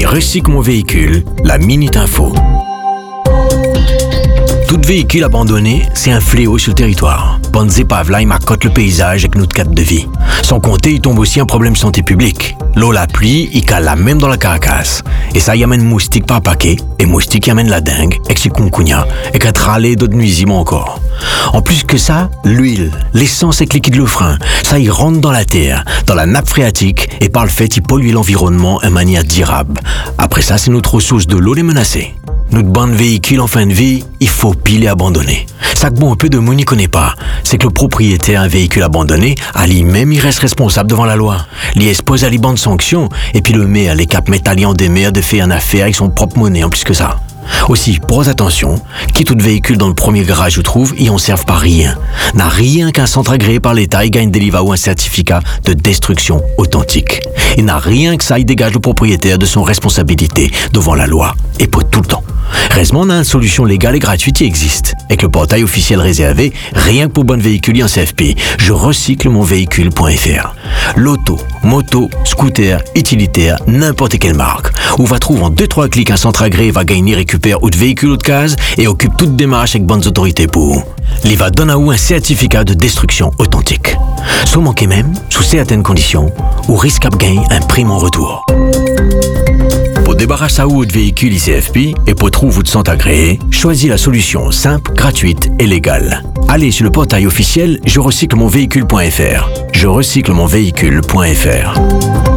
Recycle mon véhicule, la Minute Info. Tout véhicule abandonné, c'est un fléau sur le territoire. Bandes épaves là, il m'accote le paysage avec notre cadre de vie. Sans compter, il tombe aussi un problème de santé publique. L'eau, la pluie, il cale là même dans la carcasse. Et ça y amène moustique par paquet, et moustique y amène la dengue, et chikungunya, et qu'à râler d'autres nuisibles encore. En plus que ça, l'huile, l'essence avec liquide le frein, ça y rentre dans la terre, dans la nappe phréatique, et par le fait, il pollue l'environnement de manière durable. Après ça, c'est notre ressource de l'eau les menacée. Notre bande véhicule en fin de vie, il faut pile et abandonner. Ça que bon un peu de monde n'y connaît pas, c'est que le propriétaire d'un véhicule abandonné, à lui-même, il reste responsable devant la loi. Il expose à les bandes sanctions, et puis le maire, les cap métalliens des maires de faire une affaire avec son propre monnaie en plus que ça. Aussi, pour attention, qui tout véhicule dans le premier garage où trouve, ils en servent pas rien. N'a rien qu'un centre agréé par l'État, il gagne des livres ou un certificat de destruction authentique. Il n'a rien que ça, il dégage le propriétaire de son responsabilité devant la loi, et pour tout le temps. Heureusement, on a une solution légale et gratuite qui existe. Avec le portail officiel réservé, rien que pour bonne véhicule en CFP, je recycle mon véhicule.fr. L'auto, moto, scooter, utilitaire, n'importe quelle marque. Où va trouver en 2-3 clics un centre agréé va gagner, récupère ou de véhicule ou de case et occupe toute démarche avec bonnes autorités pour. Il va donner à vous un certificat de destruction authentique. Sans manquer même, sous certaines conditions, ou risque à gagner un prime en retour. Pour débarrasser à vous de véhicule ICFP et pour trouver votre centre agréé, choisis la solution simple, gratuite et légale. Allez sur le portail officiel je recycle mon véhicule.fr. Je recycle mon véhicule.fr.